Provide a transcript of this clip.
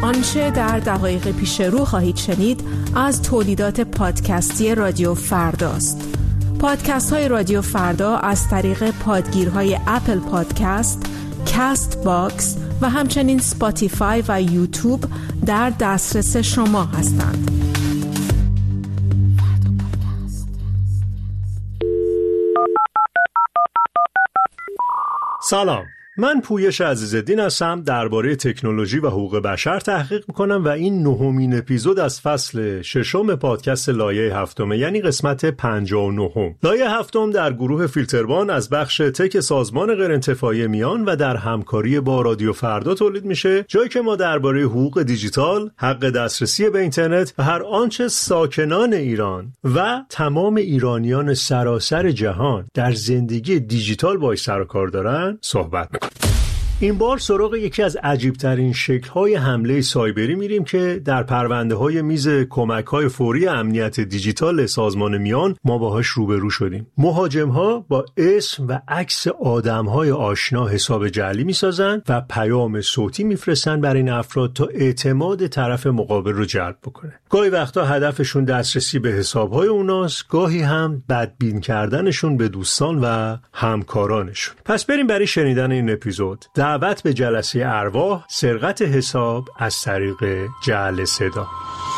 آنچه در دقایق پیش رو خواهید شنید از تولیدات پادکستی رادیو فرداست. پادکست های رادیو فردا از طریق پادگیرهای اپل پادکست، کست باکس و همچنین سپاتیفای و یوتیوب در دسترس شما هستند. سلام، من پویش عزیزالدین هستم. درباره تکنولوژی و حقوق بشر تحقیق میکنم و این 9مین اپیزود از فصل 6 پادکست لایه 7، یعنی قسمت 59. لایه 7 در گروه فیلتروان از بخش تک سازمان غیرانتفاعی میان و در همکاری با رادیو فردا تولید میشه، جایی که ما درباره حقوق دیجیتال، حق دسترسی به اینترنت و هر آنچه ساکنان ایران و تمام ایرانیان سراسر جهان در زندگی دیجیتال باهاش سر و کار دارن صحبت میکنیم. این بار سراغ یکی از عجیبترین شکل‌های حمله سایبری میریم که در پرونده‌های میز کمک‌های فوری امنیت دیجیتال سازمان میان ما باهاش روبرو شدیم. مهاجم‌ها با اسم و عکس آدم‌های آشنا حساب جعلی می‌سازن و پیام صوتی می‌فرستن برای این افراد تا اعتماد طرف مقابل رو جلب بکنه. گاهی وقتا هدفشون دسترسی به حساب‌های اوناست، گاهی هم بدبین کردنشون به دوستان و همکارانشون. پس بریم برای شنیدن این اپیزود. دعوت به جلسه ارواح، سرقت حساب از طریق جعل صدا.